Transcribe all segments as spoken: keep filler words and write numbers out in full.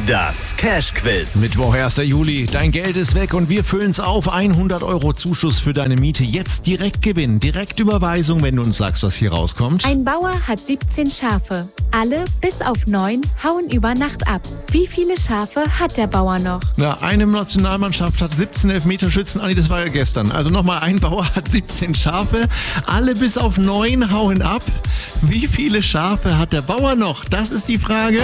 Das Cash-Quiz. Mittwoch, erster Juli. Dein Geld ist weg und wir füllen's auf. hundert Euro Zuschuss für deine Miete. Jetzt direkt gewinnen. Direktüberweisung, wenn du uns sagst, was hier rauskommt. Ein Bauer hat siebzehn Schafe. Alle, bis auf neun, hauen über Nacht ab. Wie viele Schafe hat der Bauer noch? Na, eine Nationalmannschaft hat siebzehn Elfmeterschützen. Anni, das war ja gestern. Also nochmal, ein Bauer hat siebzehn Schafe. Alle bis auf neun hauen ab. Wie viele Schafe hat der Bauer noch? Das ist die Frage.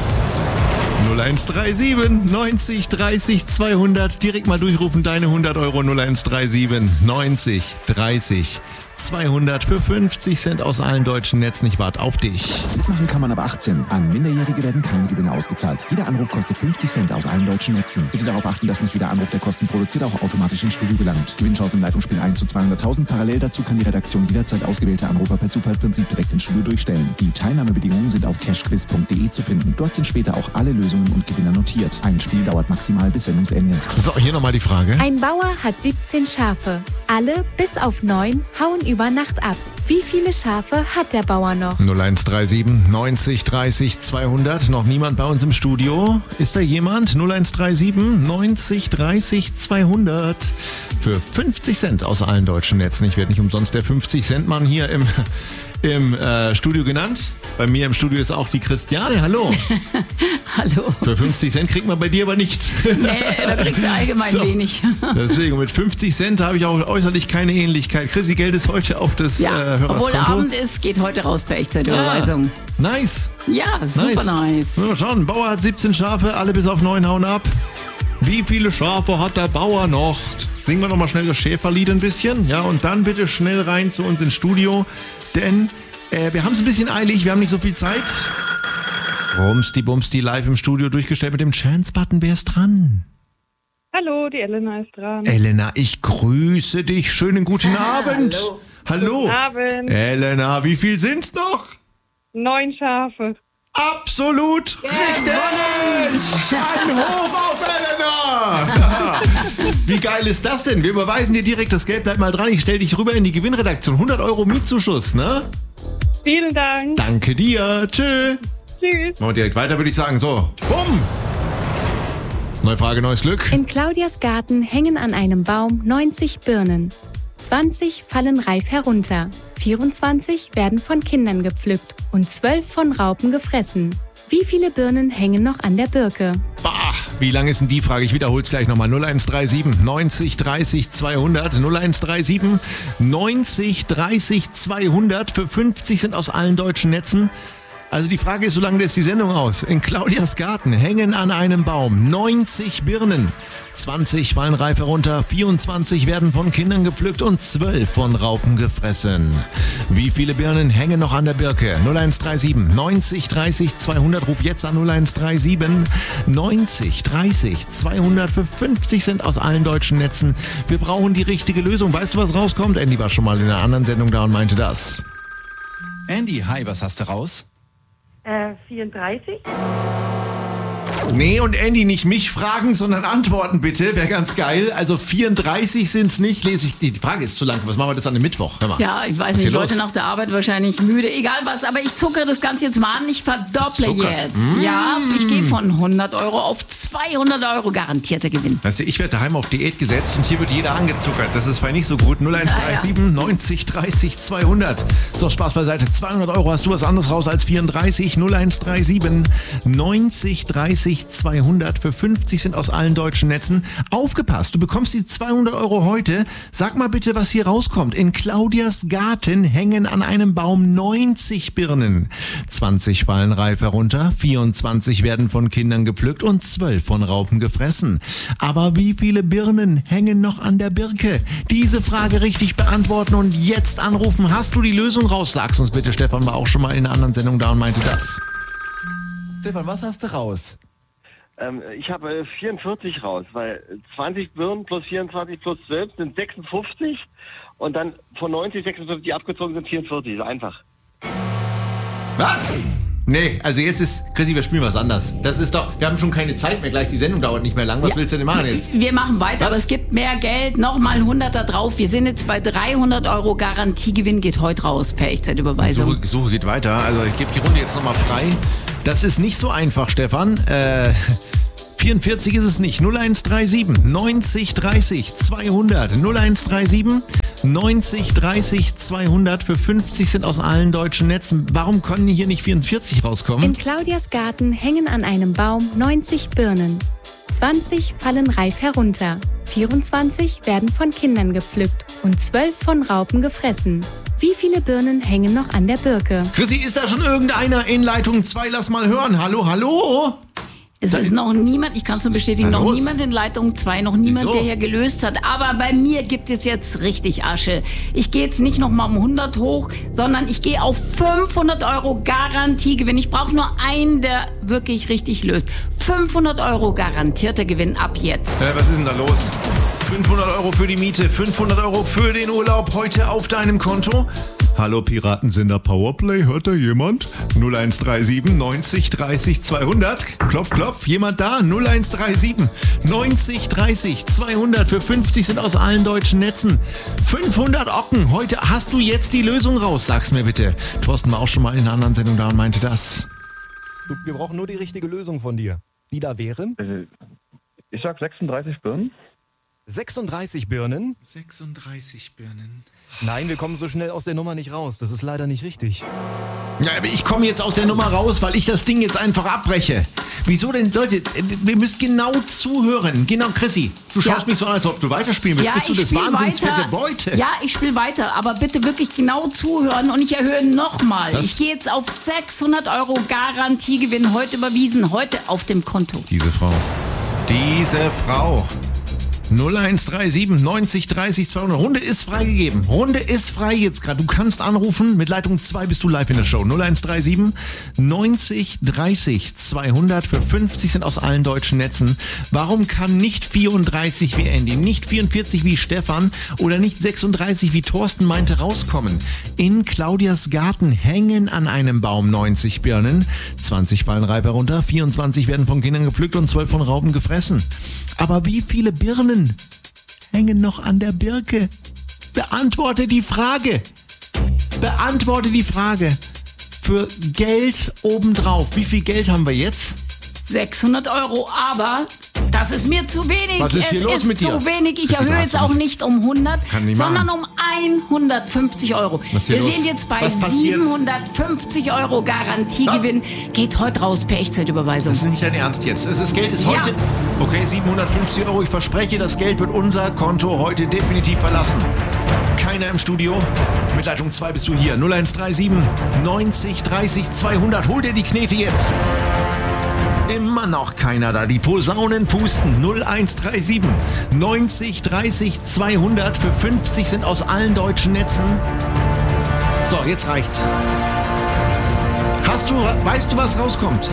null eins drei sieben neunzig dreißig zweihundert. Direkt mal durchrufen, deine hundert Euro. null eins drei sieben neunzig dreißig zweihundert für fünfzig Cent aus allen deutschen Netzen. Ich warte auf dich. Mitmachen kann man ab achtzehn. An Minderjährige werden keine Gewinne ausgezahlt. Jeder Anruf kostet fünfzig Cent aus allen deutschen Netzen. Bitte darauf achten, dass nicht jeder Anruf, der Kosten produziert, auch automatisch ins Studio gelangt. Gewinnchance im Leitungsspiel eins zu zweihunderttausend. Parallel dazu kann die Redaktion jederzeit ausgewählte Anrufer per Zufallsprinzip direkt ins Studio durchstellen. Die Teilnahmebedingungen sind auf cashquiz punkt de zu finden. Dort sind später auch alle Lösungen und Gewinner notiert. Ein Spiel dauert maximal bis Sendungsende. So, hier nochmal die Frage. Ein Bauer hat siebzehn Schafe. Alle, bis auf neun, hauen über Nacht ab. Wie viele Schafe hat der Bauer noch? null eins drei sieben neunzig dreißig zweihundert. Noch niemand bei uns im Studio? Ist da jemand? null eins drei sieben neunzig dreißig zweihundert. Für fünfzig Cent aus allen deutschen Netzen. Ich werde nicht umsonst der fünfzig Cent Mann hier im, im äh, Studio genannt. Bei mir im Studio ist auch die Christiane. Hallo. Hallo. Für fünfzig Cent kriegt man bei dir aber nichts. Nee, da kriegst du allgemein so, wenig. Deswegen, mit fünfzig Cent habe ich auch äußerlich keine Ähnlichkeit. Chrissy, Geld ist heute auf das ja, äh, Hörerskonto. Obwohl Abend ist, geht heute raus per Echtzeitüberweisung. Ah, nice. Ja, super nice. nice. Ja, schauen, Bauer hat siebzehn Schafe, alle bis auf neun hauen ab. Wie viele Schafe hat der Bauer noch? Singen wir nochmal schnell das Schäferlied ein bisschen. Ja, und dann bitte schnell rein zu uns ins Studio. Denn äh, wir haben es ein bisschen eilig, wir haben nicht so viel Zeit. Rumsti Bumsti live im Studio durchgestellt mit dem Chance-Button. Wer ist dran? Hallo, die Elena ist dran. Elena, ich grüße dich. Schönen guten Abend. Hallo. Hallo. Guten Abend. Elena, wie viel sind's noch? Neun Schafe. Absolut richtig! Ein Hoch auf Elena! Wie geil ist das denn? Wir überweisen dir direkt das Geld. Bleib mal dran, ich stell dich rüber in die Gewinnredaktion. hundert Euro Mietzuschuss, ne? Vielen Dank. Danke dir. Tschö. Tschüss. Machen wir direkt weiter, würde ich sagen. So, bumm! Neue Frage, neues Glück. In Claudias Garten hängen an einem Baum neunzig Birnen. zwanzig fallen reif herunter. vierundzwanzig werden von Kindern gepflückt und zwölf von Raupen gefressen. Wie viele Birnen hängen noch an der Birke? Bah, wie lang ist denn die Frage? Ich wiederhole es gleich nochmal. null eins drei sieben neunzig dreißig zweihundert. null eins drei sieben neunzig dreißig zweihundert. Für fünfzig sind aus allen deutschen Netzen. Also die Frage ist, so lange lässt die Sendung aus. In Claudias Garten hängen an einem Baum neunzig Birnen. zwanzig fallen reif herunter, vierundzwanzig werden von Kindern gepflückt und zwölf von Raupen gefressen. Wie viele Birnen hängen noch an der Birke? null eins drei sieben neunzig dreißig zweihundert. Ruf jetzt an null eins drei sieben neunzig dreißig zweihundert. Für fünfzig Cent aus allen deutschen Netzen. Wir brauchen die richtige Lösung. Weißt du, was rauskommt? Andy war schon mal in einer anderen Sendung da und meinte das. Andy, hi, was hast du raus? Äh, vierunddreißig? Nee, und Andy, nicht mich fragen, sondern antworten bitte. Wäre ganz geil. Also vierunddreißig sind's nicht. Lese ich, die Frage ist zu lang. Was machen wir das an dem Mittwoch? Hör mal. Ja, ich weiß Was nicht, ist hier Leute los? nach der Arbeit wahrscheinlich müde, egal was, aber ich zuckere das Ganze jetzt mal an, ich verdopple Zuckert. jetzt. Mm. Ja, ich gehe von hundert Euro auf zweihundert Euro garantierter Gewinn. Weißt du, ich werde daheim auf Diät gesetzt und hier wird jeder angezuckert. Das ist vielleicht nicht so gut. null eins drei sieben neunzig dreißig zweihundert. So, Spaß beiseite. zweihundert Euro. Hast du was anderes raus als vierunddreißig? null eins drei sieben neunzig dreißig zweihundert. Für fünfzig sind aus allen deutschen Netzen. Aufgepasst, du bekommst die zweihundert Euro heute. Sag mal bitte, was hier rauskommt. In Claudias Garten hängen an einem Baum neunzig Birnen. zwanzig fallen reif herunter, vierundzwanzig werden von Kindern gepflückt und zwölf von Raupen gefressen. Aber wie viele Birnen hängen noch an der Birke? Diese Frage richtig beantworten und jetzt anrufen. Hast du die Lösung raus? Sag's uns bitte. Stefan war auch schon mal in einer anderen Sendung da und meinte das. Stefan, was hast du raus? Ähm, ich habe äh, vierundvierzig raus, weil zwanzig Birnen plus vierundzwanzig plus zwölf sind sechsundfünfzig und dann von neunzig, sechsundfünfzig die abgezogen sind vierundvierzig. Ist einfach. Was? Nee, also jetzt ist, Chrissy, wir spielen was anderes. Das ist doch, wir haben schon keine Zeit mehr, gleich die Sendung dauert nicht mehr lang. Was Ja. willst du denn machen jetzt? Wir machen weiter, Was? aber es gibt mehr Geld, nochmal ein Hunderter drauf. Wir sind jetzt bei dreihundert Euro Garantiegewinn, geht heute raus per Echtzeitüberweisung. Suche, Suche geht weiter. Also ich gebe die Runde jetzt nochmal frei. Das ist nicht so einfach, Stefan. Äh, vierundvierzig ist es nicht. null eins drei sieben neunzig dreißig zweihundert. null eins drei sieben neunzig dreißig zweihundert. Für fünfzig sind aus allen deutschen Netzen. Warum können hier nicht vierundvierzig rauskommen? In Claudias Garten hängen an einem Baum neunzig Birnen. zwanzig fallen reif herunter. vierundzwanzig werden von Kindern gepflückt und zwölf von Raupen gefressen. Wie viele Birnen hängen noch an der Birke? Chrissy, ist da schon irgendeiner in Leitung zwei? Lass mal hören. Hallo, hallo? Es Da- ist noch niemand, ich kann es nur bestätigen, Na noch los. niemand in Leitung zwei, noch niemand, Wieso? der hier gelöst hat. Aber bei mir gibt es jetzt richtig Asche. Ich gehe jetzt nicht noch mal um hundert hoch, sondern ich gehe auf fünfhundert Euro Garantiegewinn. Ich brauche nur einen, der wirklich richtig löst. fünfhundert Euro garantierter Gewinn ab jetzt. Äh, was ist denn da los? fünfhundert Euro für die Miete, fünfhundert Euro für den Urlaub heute auf deinem Konto. Hallo Piratensender Powerplay, hört da jemand? null eins drei sieben neunzig dreißig zweihundert. Klopf, klopf, jemand da? null eins drei sieben neunzig dreißig zweihundert. Für fünfzig sind aus allen deutschen Netzen fünfhundert Ocken. Heute hast du jetzt die Lösung raus, sag's mir bitte. Thorsten war auch schon mal in einer anderen Sendung da und meinte das. Du, wir brauchen nur die richtige Lösung von dir. Die da wären Ich sag sechsunddreißig Birnen. sechsunddreißig Birnen. sechsunddreißig Birnen. Nein, wir kommen so schnell aus der Nummer nicht raus. Das ist leider nicht richtig. Ja, aber ich komme jetzt aus der Nummer raus, weil ich das Ding jetzt einfach abbreche. Wieso denn, Leute? Wir müssen genau zuhören. Genau, Chrissy, du Ja. schaust mich so an, als ob du weiterspielen willst. Ja, Bist du ich das spiel Wahnsinns weiter. fette Beute? Ja, ich spiele weiter, aber bitte wirklich genau zuhören und ich erhöhe nochmal. Was? Ich gehe jetzt auf sechshundert Euro Garantiegewinn heute überwiesen, heute auf dem Konto. Diese Frau. Diese Frau. null eins drei sieben neunzig dreißig zweihundert. Runde ist freigegeben. Runde ist frei jetzt gerade. Du kannst anrufen. Mit Leitung zwei bist du live in der Show. null eins drei sieben neunzig dreißig zweihundert. Für fünfzig sind aus allen deutschen Netzen. Warum kann nicht vierunddreißig wie Andy, nicht vierundvierzig wie Stefan oder nicht sechsunddreißig wie Thorsten meinte rauskommen? In Claudias Garten hängen an einem Baum neunzig Birnen. zwanzig fallen reif herunter, vierundzwanzig werden von Kindern gepflückt und zwölf von Raupen gefressen. Aber wie viele Birnen hängen noch an der Birke? Beantworte die Frage. Beantworte die Frage. Für Geld obendrauf. Wie viel Geld haben wir jetzt? sechshundert Euro, aber das ist mir zu wenig. Was ist hier es los ist mit zu dir? wenig. Ich Chrissy, erhöhe hast jetzt du auch nicht. nicht um hundert, Kann nicht sondern machen. um hundertfünfzig Euro. Was ist hier Wir los? sind jetzt bei Was passiert? siebenhundertfünfzig Euro Garantiegewinn. Geht heute raus per Echtzeitüberweisung. Das ist nicht dein Ernst jetzt. Das, das Geld ist heute... Ja. Okay, siebenhundertfünfzig Euro. Ich verspreche, das Geld wird unser Konto heute definitiv verlassen. Keiner im Studio. Mit Leitung zwei bist du hier. null eins drei sieben neunzig dreißig zweihundert. Hol dir die Knete jetzt. Immer noch keiner da. Die Posaunen pusten. null eins drei sieben neunzig dreißig zweihundert. Für fünfzig sind aus allen deutschen Netzen. So, jetzt reicht's. Hast du, weißt du, was rauskommt?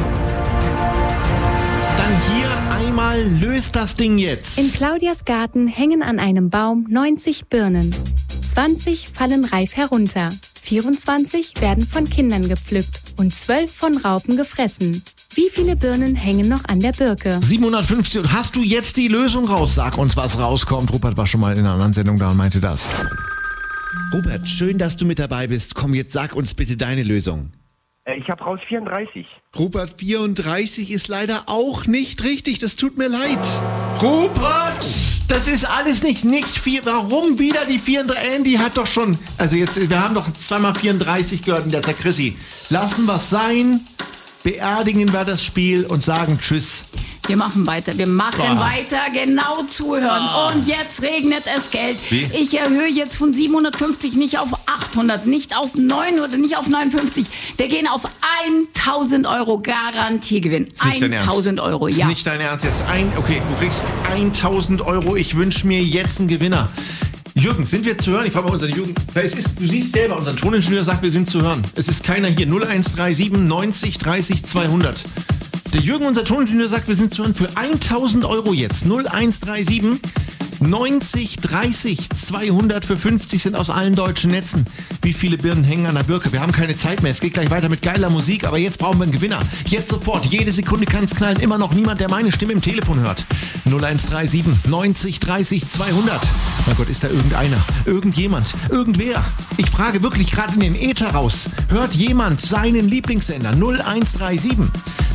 Dann hier einmal löst das Ding jetzt. In Claudias Garten hängen an einem Baum neunzig Birnen. zwanzig fallen reif herunter. vierundzwanzig werden von Kindern gepflückt und zwölf von Raupen gefressen. Wie viele Birnen hängen noch an der Birke? siebenhundertfünfzig. Und hast du jetzt die Lösung raus? Sag uns, was rauskommt. Rupert war schon mal in einer anderen Sendung da und meinte das. Rupert, schön, dass du mit dabei bist. Komm, jetzt sag uns bitte deine Lösung. Äh, Ich habe raus vierunddreißig. Rupert, vierunddreißig ist leider auch nicht richtig. Das tut mir leid. Rupert! Das ist alles nicht, nicht viel. Warum wieder die vierunddreißig? Andy hat doch schon... Also jetzt, wir haben doch zweimal vierunddreißig gehört in der Zeit. Chrissy, lassen wir es sein, beerdigen wir das Spiel und sagen Tschüss. Wir machen weiter, wir machen Boah. weiter, genau zuhören. Und jetzt regnet es Geld. Wie? Ich erhöhe jetzt von siebenhundertfünfzig nicht auf achthundert, nicht auf neunhundert, nicht auf neunundfünfzig. Wir gehen auf tausend Euro Garantiegewinn. Ist nicht dein Ernst. tausend Euro, Ist ja. nicht dein Ernst jetzt. Ein, okay, du kriegst tausend Euro. Ich wünsche mir jetzt einen Gewinner. Jürgen, sind wir zu hören? Ich frage mal unseren Jürgen. Es ist, du siehst selber, unser Toningenieur sagt, wir sind zu hören. Es ist keiner hier. null eins drei sieben neunzig dreißig zweihundert. Der Jürgen, unser Toningenieur, sagt, wir sind zu hören für tausend Euro jetzt. null eins drei sieben neunzig dreißig zweihundert. Für fünfzig sind aus allen deutschen Netzen. Wie viele Birnen hängen an der Birke? Wir haben keine Zeit mehr. Es geht gleich weiter mit geiler Musik, aber jetzt brauchen wir einen Gewinner. Jetzt sofort. Jede Sekunde kann es knallen. Immer noch niemand, der meine Stimme im Telefon hört. null eins drei sieben neunzig dreißig zweihundert. Mein Gott, ist da irgendeiner? Irgendjemand? Irgendwer? Ich frage wirklich gerade in den Äther raus. Hört jemand seinen Lieblingssender? null eins drei sieben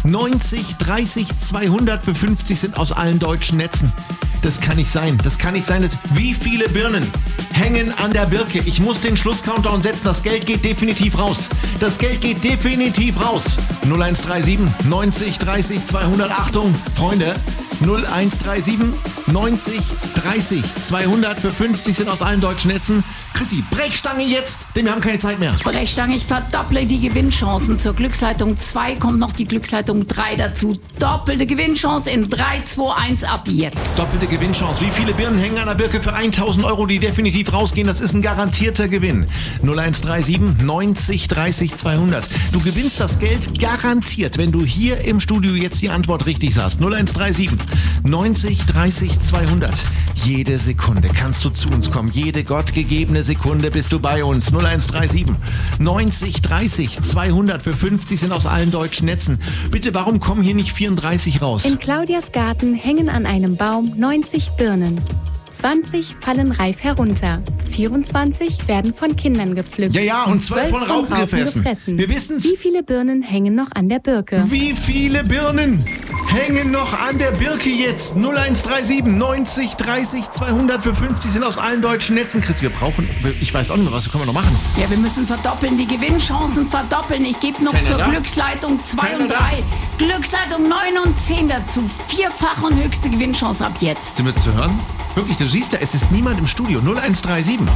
neunzig dreißig zweihundert für fünfzig sind aus allen deutschen Netzen. Das kann nicht sein. Das kann nicht sein. Das, wie viele Birnen hängen an der Birke? Ich muss den Schlusscountdown setzen. Das Geld geht definitiv raus. Das Geld geht definitiv raus. null eins drei sieben neunzig dreißig zweihundert. Achtung, Freunde. null eins drei sieben neunzig dreißig zweihundert für fünfzig sind aus allen deutschen Netzen. Chrissy, Brechstange jetzt, denn wir haben keine Zeit mehr. Brechstange, ich verdopple die Gewinnchancen. Zur Glücksleitung zwei kommt noch die Glücksleitung drei dazu. Doppelte Gewinnchance in drei, zwei, eins ab jetzt. Doppelte Gewinnchance. Wie viele Birnen hängen an der Birke für tausend Euro, die definitiv rausgehen? Das ist ein garantierter Gewinn. null eins drei sieben neunzig dreißig zweihundert. Du gewinnst das Geld garantiert, wenn du hier im Studio jetzt die Antwort richtig sagst. null eins drei sieben neunzig dreißig zweihundert. Jede Sekunde kannst du zu uns kommen. Jede gottgegebene Sekunde bist du bei uns. null eins drei sieben neunzig dreißig zweihundert für fünfzig sind aus allen deutschen Netzen. Bitte, warum kommen hier nicht vierunddreißig raus? In Claudias Garten hängen an einem Baum neunzig Birnen. zwanzig fallen reif herunter. vierundzwanzig werden von Kindern gepflückt. Ja, ja, und zwölf von Raupen gefressen. gefressen. Wir wissen's. Wie viele Birnen hängen noch an der Birke? Wie viele Birnen hängen noch an der Birke jetzt? null eins drei sieben neunzig dreißig zweihundert für fünfzig sind aus allen deutschen Netzen. Chris, wir brauchen, ich weiß auch nicht mehr, was können wir noch machen? Ja, wir müssen verdoppeln, die Gewinnchancen verdoppeln. Ich gebe noch Keiner zur da? Glücksleitung zwei Keiner und da? drei. Glücksleitung neun und zehn dazu. Vierfach und höchste Gewinnchance ab jetzt. Sind wir zu hören? Wirklich, du siehst ja, es ist niemand im Studio. null eins drei sieben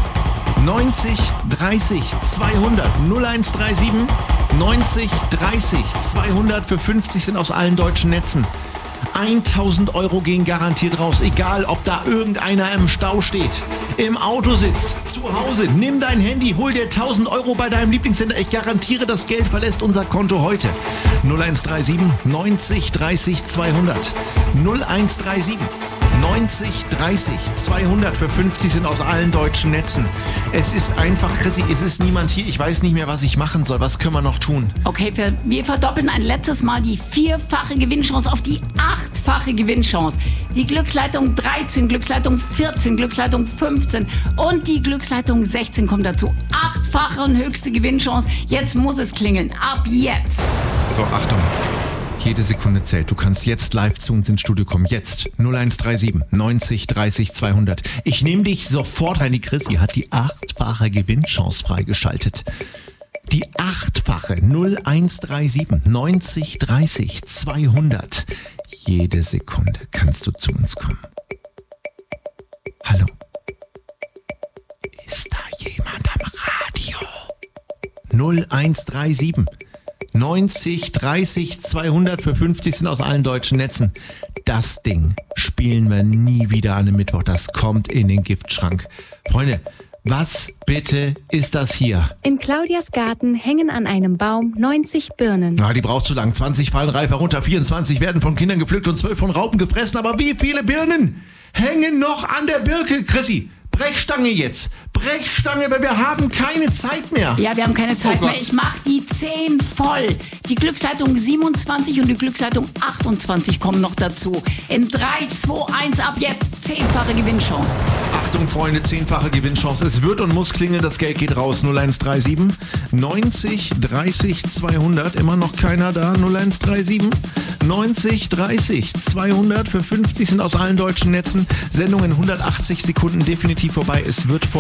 neunzig dreißig zweihundert. null eins drei sieben neunzig dreißig zweihundert für fünfzig sind aus allen deutschen Netzen. tausend Euro gehen garantiert raus, egal ob da irgendeiner im Stau steht, im Auto sitzt, zu Hause. Nimm dein Handy, hol dir tausend Euro bei deinem Lieblingssender. Ich garantiere, das Geld verlässt unser Konto heute. null eins drei sieben neunzig dreißig zweihundert. null eins drei sieben neunzig dreißig zweihundert für fünfzig sind aus allen deutschen Netzen. Es ist einfach, Chrissy, es ist niemand hier. Ich weiß nicht mehr, was ich machen soll. Was können wir noch tun? Okay, wir, wir verdoppeln ein letztes Mal die vierfache Gewinnchance auf die achtfache Gewinnchance. Die Glücksleitung dreizehn, Glücksleitung vierzehn, Glücksleitung fünfzehn und die Glücksleitung sechzehn kommt dazu. Achtfache und höchste Gewinnchance. Jetzt muss es klingeln. Ab jetzt. So, Achtung. Jede Sekunde zählt. Du kannst jetzt live zu uns ins Studio kommen. Jetzt. null eins drei sieben neunzig dreißig zweihundert. Ich nehme dich sofort rein. Die Chrissy hat die achtfache Gewinnchance freigeschaltet. Die achtfache. null eins drei sieben neunzig dreißig zweihundert. Jede Sekunde kannst du zu uns kommen. Hallo? Ist da jemand am Radio? null eins drei sieben neunzig dreißig zweihundert für fünfzig sind aus allen deutschen Netzen. Das Ding spielen wir nie wieder an einem Mittwoch. Das kommt in den Giftschrank. Freunde, was bitte ist das hier? In Claudias Garten hängen an einem Baum neunzig Birnen. Na, die braucht zu lang. zwanzig fallen reif herunter, vierundzwanzig werden von Kindern gepflückt und zwölf von Raupen gefressen. Aber wie viele Birnen hängen noch an der Birke, Chrissy? Brechstange jetzt. Brechstange, weil wir haben keine Zeit mehr. Ja, wir haben keine Zeit Oh mehr. Gott. Ich mach die zehn voll. Die Glücksleitung siebenundzwanzig und die Glücksleitung achtundzwanzig kommen noch dazu. In drei, zwei, eins ab jetzt. Zehnfache Gewinnchance. Achtung, Freunde, zehnfache Gewinnchance. Es wird und muss klingeln, das Geld geht raus. null eins drei sieben neunzig dreißig zweihundert. Immer noch keiner da. null eins drei sieben neunzig dreißig zweihundert für fünfzig sind aus allen deutschen Netzen. Sendung in hundertachtzig Sekunden definitiv vorbei. Es wird vor